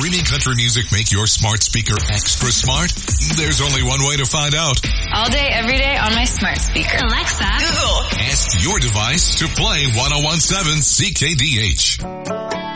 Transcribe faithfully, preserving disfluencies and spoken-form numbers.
streaming country music make your smart speaker extra smart? There's only one way to find out. All day, every day on my smart speaker. Alexa, Google. Ask your device to play ten seventeen C K D H.